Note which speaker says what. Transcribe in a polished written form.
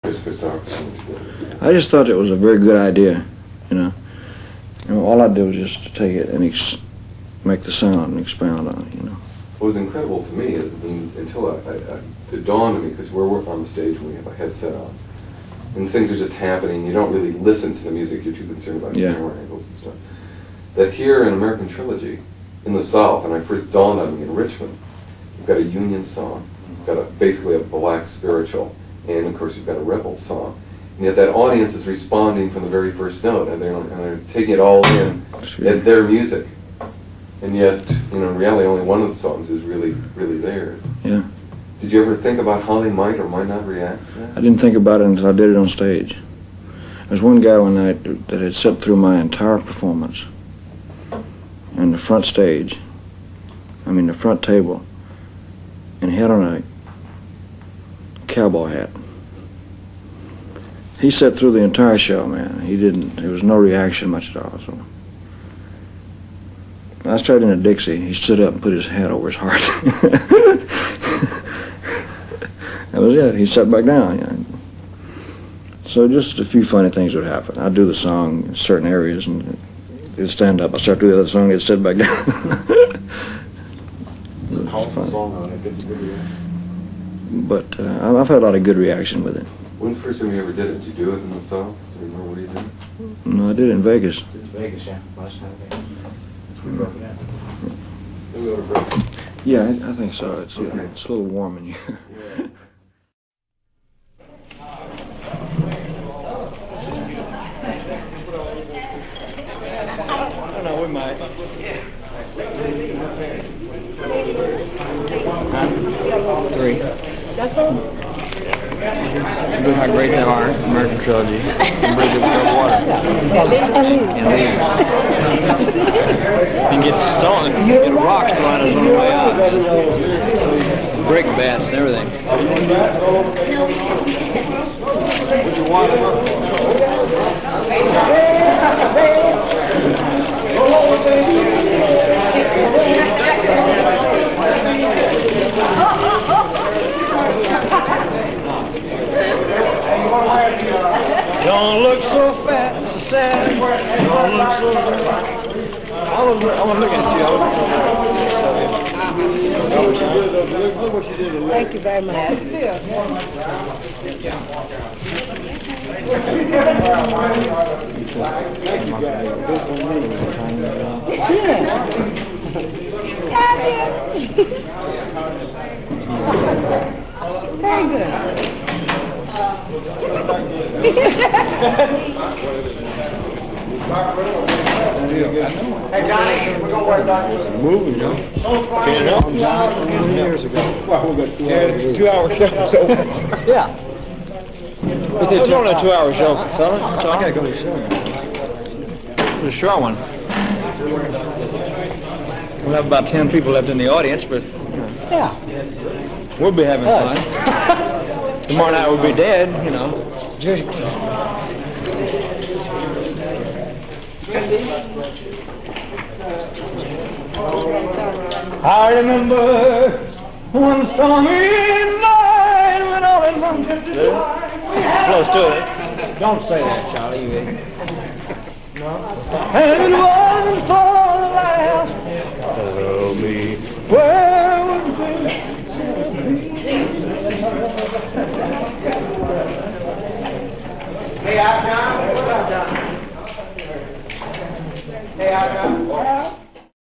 Speaker 1: Christopher Stark.
Speaker 2: I just thought it was a very good idea, you know. And all I did was just to take it and make the sound and expound on it, you know.
Speaker 1: What was incredible to me is until it dawned on me, because we're working on the stage and we have a headset on, and things are just happening, you don't really listen to the music, you're too concerned about camera angles and stuff. That here in American Trilogy, in the South, and I first dawned on me in Richmond, you've got a Union song, you've got basically a black spiritual, and of course you've got a rebel song. And yet that audience is responding from the very first note, and they're taking it all in as their music. And yet, you know, in reality, only one of the songs is really theirs.
Speaker 2: Yeah.
Speaker 1: Did you ever think about how they might or might not react to that?
Speaker 2: I didn't think about it until I did it on stage. There's one guy one night that had sat through my entire performance in the front stage, the front table, and he had on a cowboy hat. He sat through the entire show, man. There was no reaction much at all. So I started in a Dixie. He stood up and put his hat over his heart. That was it. He sat back down. You know. So just a few funny things would happen. I'd do the song in certain areas and it'd stand up. I'd start doing the other song, it'd sit back down.
Speaker 3: It's a powerful song on it. Gets a good reaction.
Speaker 2: But I've had a lot of good reaction with it.
Speaker 1: When's the first time you ever did it? Did you do it in the South? Do you remember where you did it?
Speaker 2: No, I did it in Vegas.
Speaker 3: It's Vegas, yeah. Last night. We broke it out. Then we ought to break it.
Speaker 2: Yeah, I think so. It's
Speaker 1: Okay.
Speaker 2: It's a little warm in here.
Speaker 3: Yeah.
Speaker 2: I don't know, we might. Three.
Speaker 4: That's all?
Speaker 2: Look how great they are, American Trilogy. And Bridge Over Water. And get stoned, get rocks thrown us on the way out. Break bats and everything. Would you want Don't look so fat, so sad. Don't look so fat. I was looking at you. Look what she did.
Speaker 4: Thank you very much. That's good. Very good.
Speaker 3: Hey, Johnny, we're going to work on it.
Speaker 2: Moving, you know.
Speaker 3: Can't help it.
Speaker 2: years ago.
Speaker 3: Well, we're good. Yeah, 2 hour show. So.
Speaker 2: Yeah.
Speaker 3: It's only a 2 hour show, fella.
Speaker 2: I gotta go to the show. It's a short one. We'll have about 10 people left in the audience, but
Speaker 3: Yeah.
Speaker 2: we'll be having fun. Tomorrow night we'll be dead, you know.
Speaker 3: I remember one stormy night when all in London.
Speaker 2: Close to it.
Speaker 3: Don't say that, Charlie. You idiot. No. And it wasn't for the last. Tell me where would we be? Hey, out, John. Hey, out, John.